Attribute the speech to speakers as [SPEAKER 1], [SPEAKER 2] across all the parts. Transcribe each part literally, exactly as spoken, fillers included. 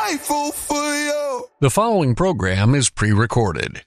[SPEAKER 1] grateful for you.
[SPEAKER 2] The following program is pre-recorded.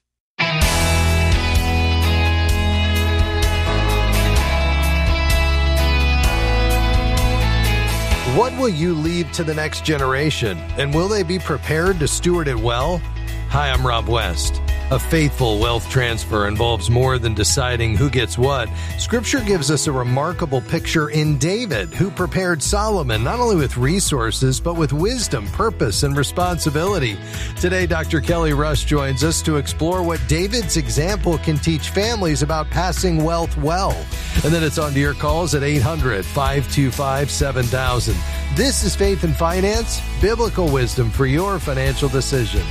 [SPEAKER 3] What will you leave to the next generation, and will they be prepared to steward it well? Hi, I'm Rob West. A faithful wealth transfer involves more than deciding who gets what. Scripture gives us a remarkable picture in David, who prepared Solomon not only with resources, but with wisdom, purpose, and responsibility. Today, Doctor Kelly Rush joins us to explore what David's example can teach families about passing wealth well. And then it's on to your calls at eight hundred, five two five, seven thousand. This is Faith and Finance, biblical wisdom for your financial decisions.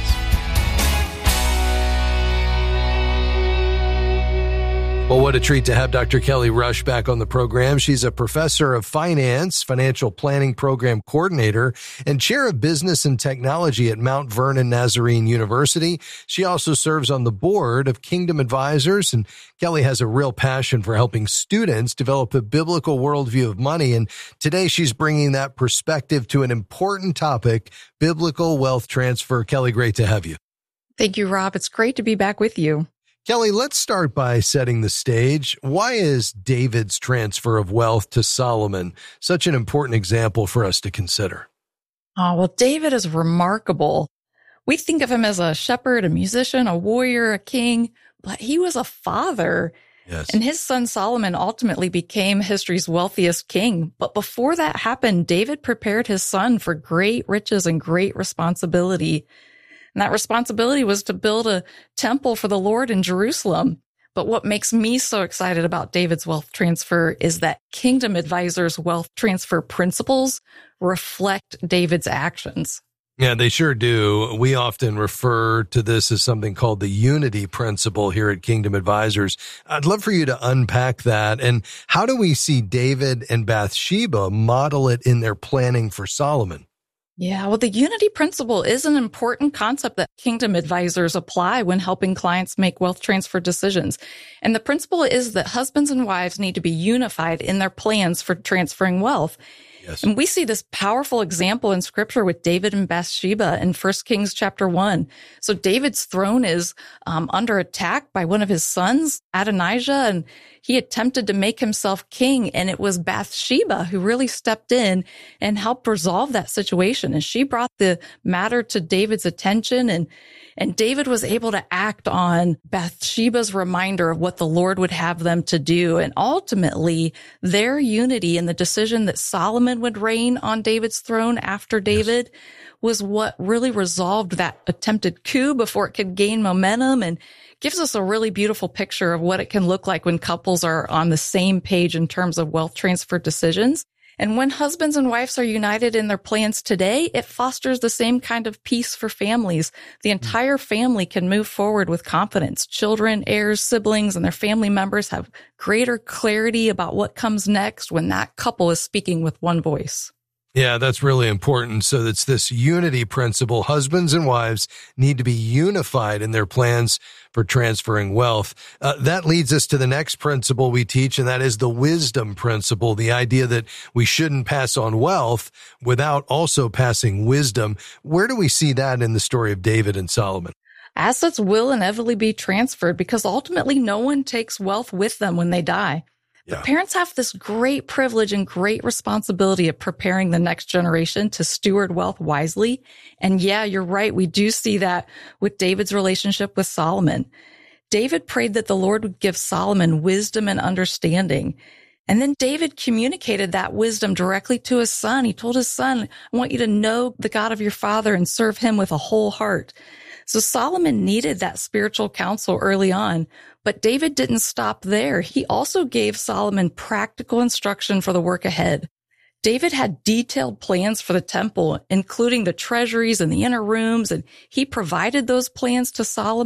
[SPEAKER 3] Well, what a treat to have Doctor Kelly Rush back on the program. She's a professor of finance, financial planning program coordinator, and chair of business and technology at Mount Vernon Nazarene University. She also serves on the board of Kingdom Advisors, and Kelly has a real passion for helping students develop a biblical worldview of money. And today she's bringing that perspective to an important topic, biblical wealth transfer. Kelly, great to have you.
[SPEAKER 4] Thank you, Rob. It's great to be back with you.
[SPEAKER 3] Kelly, let's start by setting the stage. Why is David's transfer of wealth to Solomon such an important example for us to consider?
[SPEAKER 4] Oh, well, David is remarkable. We think of him as a shepherd, a musician, a warrior, a king, but he was a father.
[SPEAKER 3] Yes.
[SPEAKER 4] And his son Solomon ultimately became history's wealthiest king. But before that happened, David prepared his son for great riches and great responsibility. And that responsibility was to build a temple for the Lord in Jerusalem. But what makes me so excited about David's wealth transfer is that Kingdom Advisors' wealth transfer principles reflect David's actions.
[SPEAKER 3] Yeah, they sure do. We often refer to this as something called the unity principle here at Kingdom Advisors. I'd love for you to unpack that. And how do we see David and Bathsheba model it in their planning for Solomon?
[SPEAKER 4] Yeah, well, the unity principle is an important concept that Kingdom Advisors apply when helping clients make wealth transfer decisions. And the principle is that husbands and wives need to be unified in their plans for transferring wealth.
[SPEAKER 3] Yes.
[SPEAKER 4] And we see this powerful example in scripture with David and Bathsheba in First Kings chapter one. So David's throne is um, under attack by one of his sons, Adonijah, and he attempted to make himself king. And it was Bathsheba who really stepped in and helped resolve that situation. And she brought the matter to David's attention, and And David was able to act on Bathsheba's reminder of what the Lord would have them to do. And ultimately, their unity in the decision that Solomon would reign on David's throne after David yes. was what really resolved that attempted coup before it could gain momentum, and gives us a really beautiful picture of what it can look like when couples are on the same page in terms of wealth transfer decisions. And when husbands and wives are united in their plans today, it fosters the same kind of peace for families. The entire family can move forward with confidence. Children, heirs, siblings, and their family members have greater clarity about what comes next when that couple is speaking with one voice.
[SPEAKER 3] Yeah, that's really important. So it's this unity principle. Husbands and wives need to be unified in their plans for transferring wealth. Uh, that leads us to the next principle we teach, and that is the wisdom principle, the idea that we shouldn't pass on wealth without also passing wisdom. Where do we see that in the story of David and Solomon?
[SPEAKER 4] Assets will inevitably be transferred because ultimately no one takes wealth with them when they die.
[SPEAKER 3] Yeah.
[SPEAKER 4] But parents have this great privilege and great responsibility of preparing the next generation to steward wealth wisely. And yeah, you're right. We do see that with David's relationship with Solomon. David prayed that the Lord would give Solomon wisdom and understanding. And then David communicated that wisdom directly to his son. He told his son, I want you to know the God of your father and serve him with a whole heart. So Solomon needed that spiritual counsel early on, but David didn't stop there. He also gave Solomon practical instruction for the work ahead. David had detailed plans for the temple, including the treasuries and the inner rooms, and he provided those plans to Solomon.